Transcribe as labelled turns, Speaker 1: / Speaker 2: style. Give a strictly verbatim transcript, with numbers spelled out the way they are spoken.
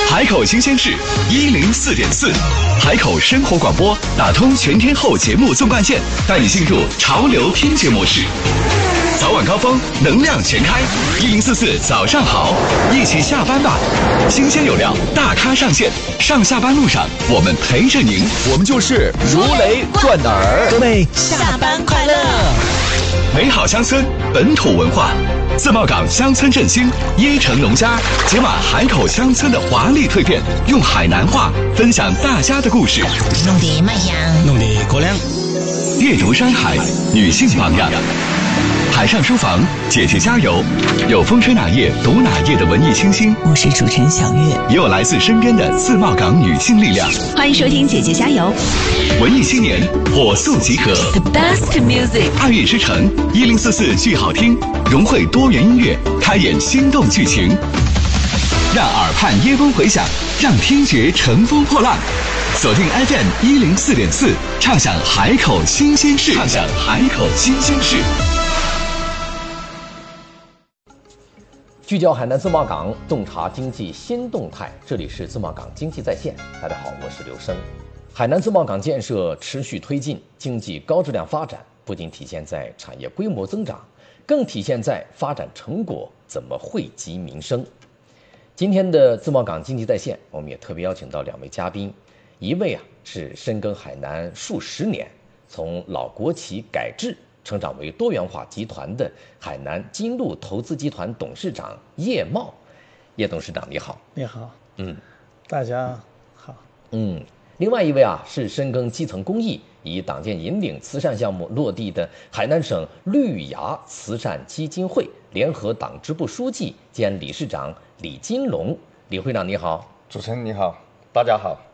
Speaker 1: 海口新鲜事一零四点四，海口生活广播打通全天候节目纵贯线，带你进入潮流听觉模式。早晚高峰，能量全开，一零四四早上好，一起下班吧。新鲜有料，大咖上线，上下班路上我们陪着您，
Speaker 2: 我们就是如雷贯耳。
Speaker 3: 各位下班快乐！
Speaker 1: 美好乡村，本土文化。自贸港乡村振兴，椰城农家解码海口乡村的华丽蜕变，用海南话分享大家的故事，
Speaker 3: 弄得卖香，
Speaker 2: 弄得过亮。
Speaker 1: 阅读山海，女性榜样。海上书房，姐姐加油！有风吹哪页读哪页的文艺清新，
Speaker 3: 我是主持人小月，
Speaker 1: 也有来自身边的自贸港女性力量。
Speaker 4: 欢迎收听姐姐加油！
Speaker 1: 文艺青年火速集合
Speaker 4: ，The best music，
Speaker 1: 爱乐之城一零四四剧好听，融汇多元音乐，开演心动剧情，让耳畔耶风回响，让听觉乘风破浪。锁定 F M 一零四点四，畅享海口新鲜事，畅享海口新鲜事。
Speaker 2: 聚焦海南自贸港，洞察经济新动态。这里是自贸港经济在线，大家好，我是刘生。海南自贸港建设持续推进，经济高质量发展不仅体现在产业规模增长，更体现在发展成果怎么惠及民生。今天的自贸港经济在线，我们也特别邀请到两位嘉宾，一位啊是深耕海南数十年，从老国企改制成长为多元化集团的海南金鹿投资集团董事长叶茂。叶董事长你好。
Speaker 5: 你好。
Speaker 2: 嗯，
Speaker 5: 大家好。
Speaker 2: 嗯，另外一位啊是深耕基层公益，以党建引领慈善项目落地的海南省绿芽慈善基金会联合党支部书记兼理事长李金龙。李会长你好。
Speaker 6: 主持人你好，大家好。